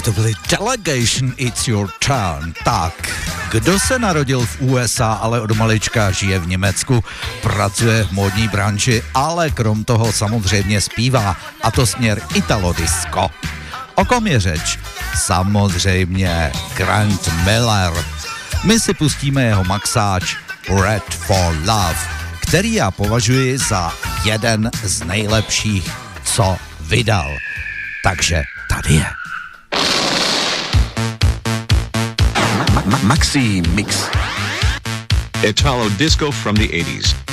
to byly Delegation, It's Your Turn. Tak, kdo se narodil v USA, ale od malička žije v Německu, pracuje v módní branži, ale krom toho samozřejmě zpívá, a to směr Italo Disco. O kom je řeč? Samozřejmě Grant Miller. My si pustíme jeho maxáč Red for Love, který já považuji za jeden z nejlepších, co vydal. Takže tady je. Maxi Mix. Italo disco from the 80s.